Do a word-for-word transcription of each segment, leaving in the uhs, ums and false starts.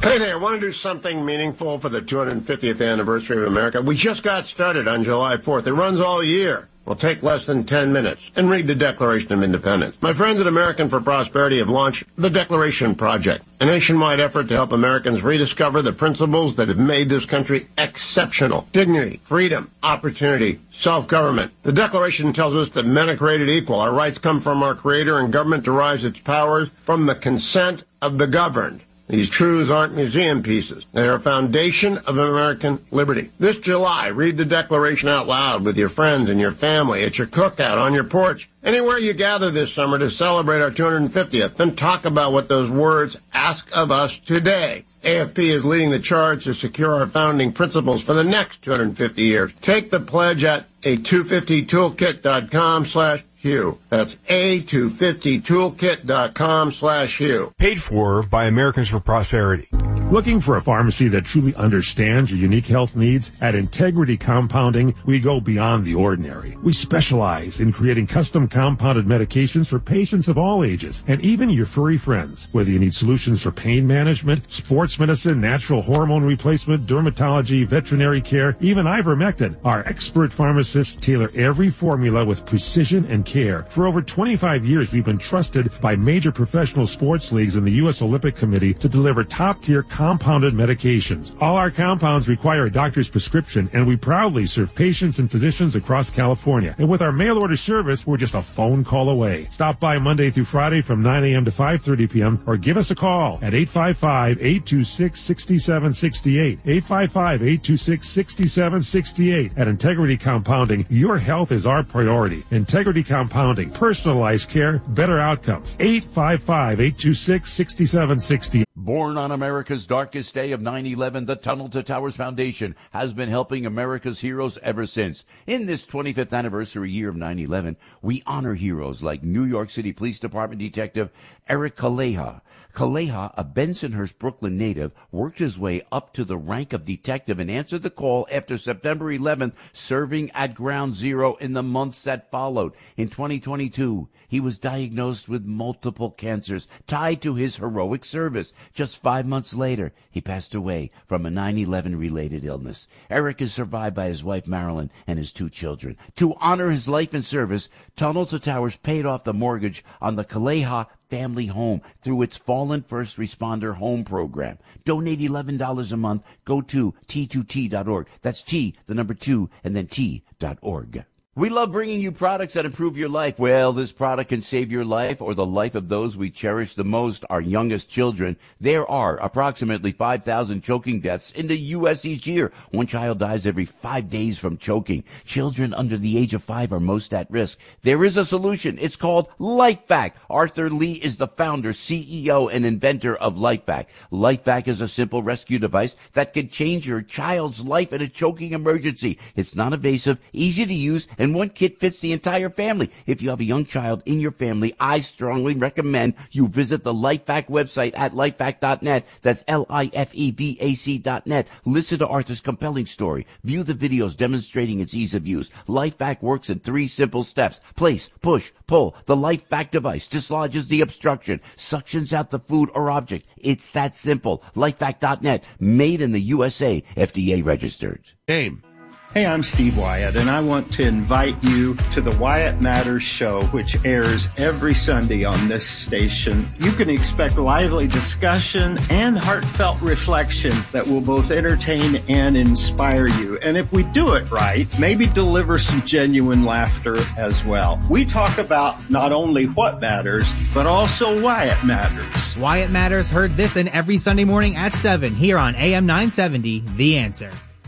Hey there, want to do something meaningful for the two hundred fiftieth anniversary of America? We just got started on July fourth. It runs all year. Will take less than ten minutes and read the Declaration of Independence. My friends at American for Prosperity have launched the Declaration Project, a nationwide effort to help Americans rediscover the principles that have made this country exceptional. Dignity, freedom, opportunity, self-government. The Declaration tells us that men are created equal. Our rights come from our Creator, and government derives its powers from the consent of the governed. These truths aren't museum pieces. They are a foundation of American liberty. This July, read the Declaration out loud with your friends and your family, at your cookout, on your porch, anywhere you gather this summer to celebrate our two hundred fiftieth. Then talk about what those words ask of us today. A F P is leading the charge to secure our founding principles for the next two hundred fifty years. Take the pledge at a two fifty toolkit dot com slash Hugh. That's a two fifty toolkit dot com slash Hugh. Paid for by Americans for Prosperity. Looking for a pharmacy that truly understands your unique health needs? At Integrity Compounding, we go beyond the ordinary. We specialize in creating custom compounded medications for patients of all ages, and even your furry friends. Whether you need solutions for pain management, sports medicine, natural hormone replacement, dermatology, veterinary care, even ivermectin, our expert pharmacists tailor every formula with precision and care. For over twenty-five years, we've been trusted by major professional sports leagues and the U S Olympic Committee to deliver top-tier compounded medications. All our compounds require a doctor's prescription, and we proudly serve patients and physicians across California. And with our mail-order service, we're just a phone call away. Stop by Monday through Friday from nine a.m. to five thirty p.m. or give us a call at eight five five, eight two six, six seven six eight. eight five five, eight two six, six seven six eight. At Integrity Compounding, your health is our priority. Integrity Compounding, personalized care, better outcomes. eight five five, eight two six, six seven six eight. Born on America's darkest day of nine eleven, the Tunnel to Towers Foundation has been helping America's heroes ever since. In this twenty-fifth anniversary year of nine eleven, we honor heroes like New York City Police Department Detective Eric Kaleha. Kaleha, a Bensonhurst, Brooklyn native, worked his way up to the rank of detective and answered the call after September eleventh, serving at Ground Zero in the months that followed. In twenty twenty-two, he was diagnosed with multiple cancers tied to his heroic service. Just five months later, he passed away from a nine eleven related illness. Eric is survived by his wife Marilyn and his two children. To honor his life and service, Tunnel to Towers paid off the mortgage on the Kaleha family home through its Fallen First Responder Home Program. Donate eleven dollars a month. Go to T two T dot org. That's T, the number two, and then T dot org. We love bringing you products that improve your life. Well, this product can save your life or the life of those we cherish the most, our youngest children. There are approximately five thousand choking deaths in the U S each year. One child dies every five days from choking. Children under the age of five are most at risk. There is a solution. It's called LifeVac. Arthur Lee is the founder, C E O, and inventor of LifeVac. LifeVac is a simple rescue device that can change your child's life in a choking emergency. It's non-invasive, easy to use, and one kit fits the entire family. If you have a young child in your family, I strongly recommend you visit the LifeVac website at lifevac dot net. That's L I F E V A C dot net. Listen to Arthur's compelling story. View the videos demonstrating its ease of use. LifeVac works in three simple steps. Place, push, pull. The LifeVac device dislodges the obstruction, suctions out the food or object. It's that simple. lifevac dot net. Made in the U S A. F D A registered. Name. Hey, I'm Steve Wyatt, and I want to invite you to the Wyatt Matters Show, which airs every Sunday on this station. You can expect lively discussion and heartfelt reflection that will both entertain and inspire you. And if we do it right, maybe deliver some genuine laughter as well. We talk about not only what matters, but also why it matters. Wyatt Matters, heard this and every Sunday morning at seven here on A M nine seventy, The Answer.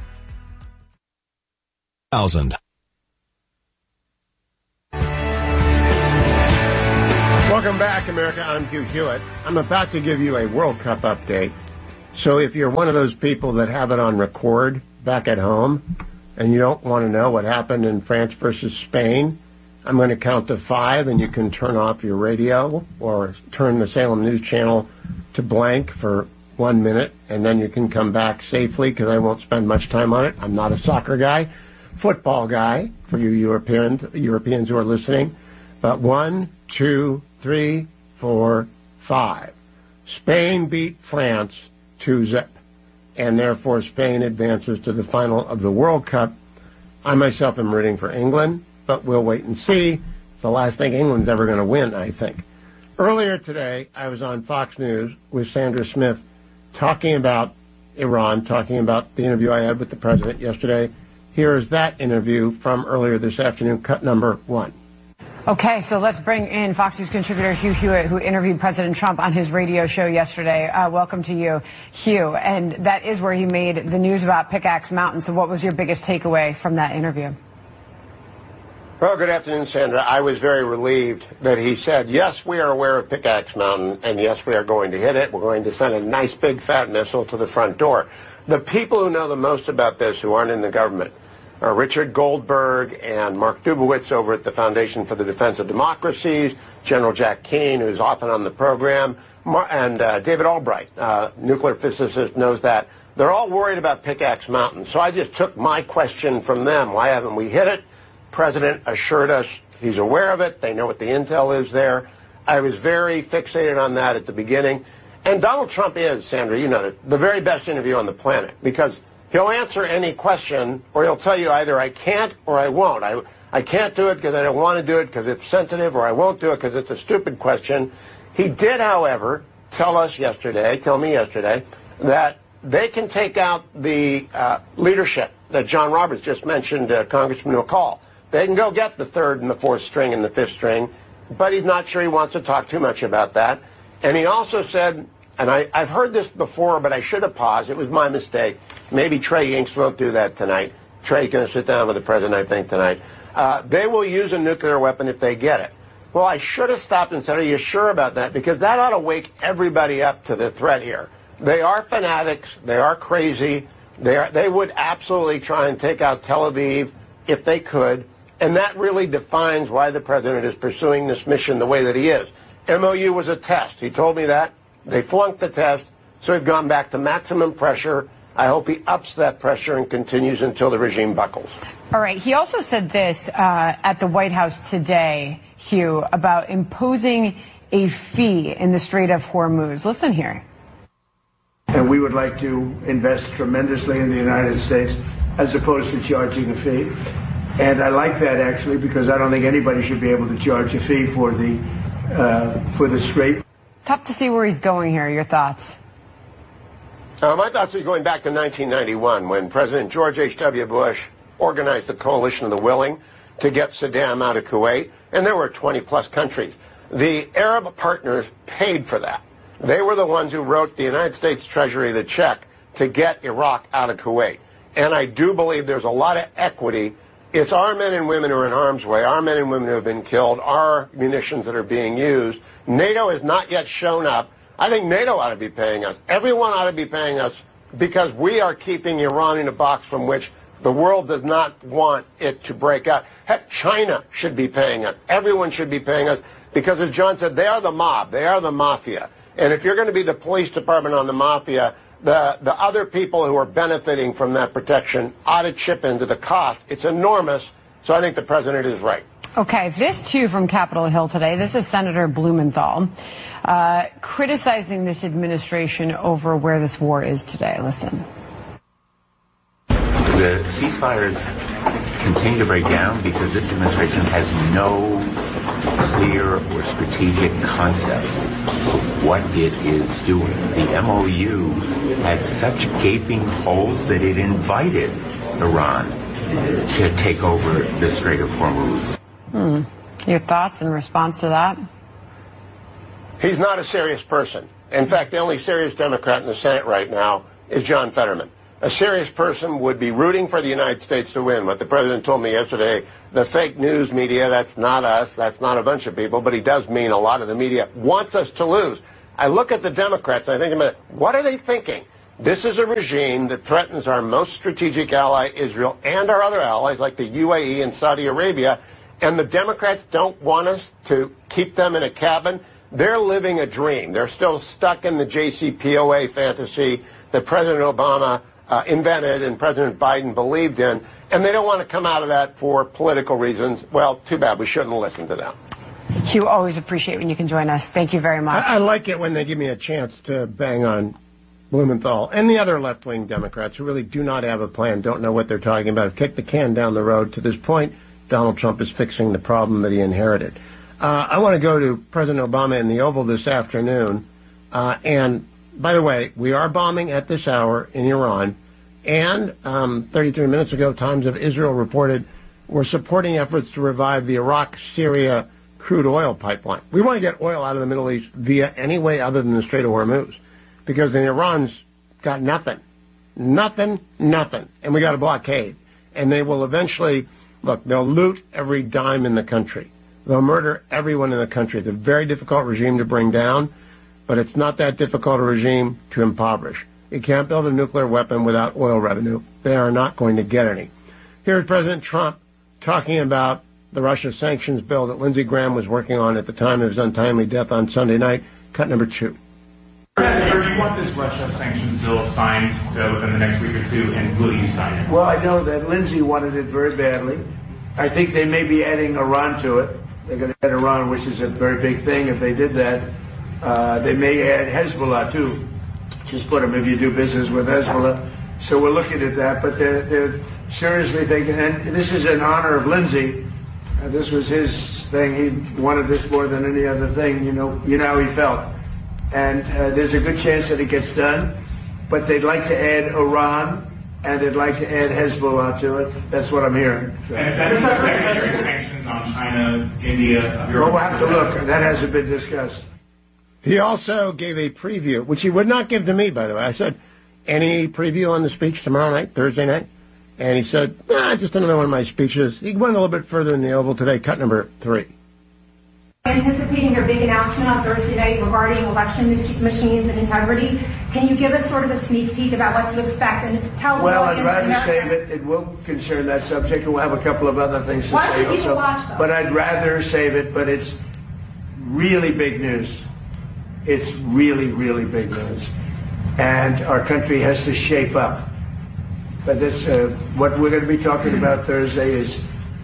Thousand. Welcome back, America. I'm Hugh Hewitt. I'm about to give you a World Cup update. So if you're one of those people that have it on record back at home and you don't want to know what happened in France versus Spain, I'm going to count to five and you can turn off your radio or turn the Salem News Channel to blank for one minute, and then you can come back safely because I won't spend much time on it. I'm not a soccer guy. Football guy for you Europeans, Europeans who are listening. But one, two, three, four, five. Spain beat France two zip, and therefore Spain advances to the final of the World Cup. I myself am rooting for England, but we'll wait and see. It's the last thing England's ever going to win, I think. Earlier today, I was on Fox News with Sandra Smith talking about Iran, talking about the interview I had with the president yesterday. Here is that interview from earlier this afternoon, cut number one. Okay, so let's bring in Fox News contributor Hugh Hewitt, who interviewed President Trump on his radio show yesterday. Uh, welcome to you, Hugh. And that is where he made the news about Pickaxe Mountain. So what was your biggest takeaway from that interview? Well, good afternoon, Sandra. I was very relieved that he said, yes, we are aware of Pickaxe Mountain, and yes, we are going to hit it. We're going to send a nice big fat missile to the front door. The people who know the most about this, who aren't in the government, are Richard Goldberg and Mark Dubowitz over at the Foundation for the Defense of Democracies, General Jack Keane, who's often on the program, and uh, David Albright, uh, nuclear physicist, knows that. They're all worried about Pickaxe Mountain. So I just took my question from them. Why haven't we hit it? President assured us he's aware of it. They know what the intel is there. I was very fixated on that at the beginning. And Donald Trump is, Sandra, you know, the very best interview on the planet, because he'll answer any question, or he'll tell you either I can't or I won't. I, I can't do it because I don't want to do it because it's sensitive, or I won't do it because it's a stupid question. He did, however, tell us yesterday, tell me yesterday, that they can take out the uh, leadership that John Roberts just mentioned, uh, Congressman McCall. They can go get the third and the fourth string and the fifth string, but he's not sure he wants to talk too much about that. And he also said, and I, I've heard this before, but I should have paused. It was my mistake. Maybe Trey Yingst won't do that tonight. Trey's going to sit down with the president, I think, tonight. Uh, they will use a nuclear weapon if they get it. Well, I should have stopped and said, are you sure about that? Because that ought to wake everybody up to the threat here. They are fanatics. They are crazy. They are, they would absolutely try and take out Tel Aviv if they could. And that really defines why the president is pursuing this mission the way that he is. M O U was a test. He told me that. They flunked the test, so we've gone back to maximum pressure. I hope he ups that pressure and continues until the regime buckles. All right. He also said this uh, at the White House today, Hugh, about imposing a fee in the Strait of Hormuz. Listen here. And we would like to invest tremendously in the United States as opposed to charging a fee. And I like that, actually, because I don't think anybody should be able to charge a fee for the uh, for the Strait. Tough to see where he's going here. Your thoughts? Uh, my thoughts are going back to nineteen ninety-one, when President George H W. Bush organized the Coalition of the Willing to get Saddam out of Kuwait, and there were twenty-plus countries. The Arab partners paid for that. They were the ones who wrote the United States Treasury the check to get Iraq out of Kuwait. And I do believe there's a lot of equity. It's our men and women who are in harm's way, our men and women who have been killed, our munitions that are being used. NATO has not yet shown up. I think NATO ought to be paying us. Everyone ought to be paying us, because we are keeping Iran in a box from which the world does not want it to break out. Heck, China should be paying us. Everyone should be paying us, because, as John said, they are the mob. They are the mafia. And if you're going to be the police department on the mafia, the, the other people who are benefiting from that protection ought to chip into the cost. It's enormous. So I think the president is right. Okay, this too from Capitol Hill today. This is Senator Blumenthal uh, criticizing this administration over where this war is today. Listen. The ceasefires continue to break down because this administration has no clear or strategic concept of what it is doing. The M O U had such gaping holes that it invited Iran to take over the Strait of Hormuz. Hmm. Your thoughts in response to that? He's not a serious person. In fact, the only serious Democrat in the Senate right now is John Fetterman. A serious person would be rooting for the United States to win. What the president told me yesterday, the fake news media, that's not us, that's not a bunch of people, but he does mean a lot of the media wants us to lose. I look at the Democrats and I think, what are they thinking? This is a regime that threatens our most strategic ally, Israel, and our other allies like the U A E and Saudi Arabia. And the Democrats don't want us to keep them in a cabin. They're living a dream. They're still stuck in the J C P O A fantasy that President Obama uh, invented and President Biden believed in. And they don't want to come out of that for political reasons. Well, too bad. We shouldn't listen to them. Hugh, always appreciate when you can join us. Thank you very much. I, I like it when they give me a chance to bang on Blumenthal and the other left-wing Democrats who really do not have a plan, don't know what they're talking about, have kicked the can down the road. To this point, Donald Trump is fixing the problem that he inherited. Uh, I want to go to President Obama in the Oval this afternoon. Uh, and, by the way, we are bombing at this hour in Iran. And um, thirty-three minutes ago, Times of Israel reported we're supporting efforts to revive the Iraq-Syria crude oil pipeline. We want to get oil out of the Middle East via any way other than the Strait of Hormuz, because the Iran's got nothing. Nothing, nothing. And we got a blockade. And they will eventually, look, they'll loot every dime in the country. They'll murder everyone in the country. It's a very difficult regime to bring down, but it's not that difficult a regime to impoverish. You can't build a nuclear weapon without oil revenue. They are not going to get any. Here's President Trump talking about the Russia sanctions bill that Lindsey Graham was working on at the time of his untimely death on Sunday night. Cut number two. Sir, do you want this Russia sanctions bill signed uh, within the next week or two, and will you sign it? Well, I know that Lindsey wanted it very badly. I think they may be adding Iran to it. They're going to add Iran, which is a very big thing. If they did that, uh, they may add Hezbollah, too. Just put them if you do business with Hezbollah. So we're looking at that, but they're, they're seriously thinking, and this is in honor of Lindsey. Uh, this was his thing. He wanted this more than any other thing. You know, you know how he felt. And uh, there's a good chance that it gets done, but they'd like to add Iran, and they'd like to add Hezbollah to it. That's what I'm hearing. So. And if that is the secondary sanctions on China, India, Europe. Well, we'll have to look. That hasn't been discussed. He also gave a preview, which he would not give to me, by the way. I said, any preview on the speech tomorrow night, Thursday night? And he said, ah, just another one of my speeches. He went a little bit further in the Oval today, cut number three. Anticipating your big announcement on Thursday night regarding election machines and integrity, can you give us sort of a sneak peek about what to expect and tell well, the audience? Well, I'd rather save it. It will concern that subject. We'll have a couple of other things to Why say should people also. Watch, though? But I'd rather save it. But it's really big news. It's really, really big news, and our country has to shape up. But this, uh, what we're going to be talking about Thursday is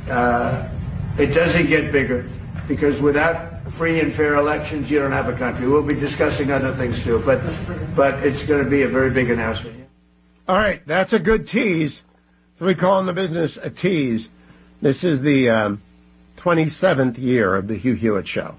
uh, it doesn't get bigger. Because without free and fair elections, you don't have a country. We'll be discussing other things, too. But but it's going to be a very big announcement. All right, that's a good tease. So we call in the business a tease. This is the um, twenty-seventh year of the Hugh Hewitt Show.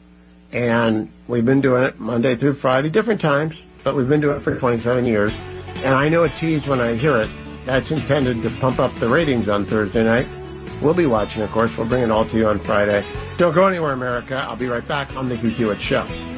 And we've been doing it Monday through Friday, different times, but we've been doing it for twenty-seven years. And I know a tease when I hear it. That's intended to pump up the ratings on Thursday night. We'll be watching, of course. We'll bring it all to you on Friday. Don't go anywhere, America. I'll be right back on the Hugh Hewitt Show.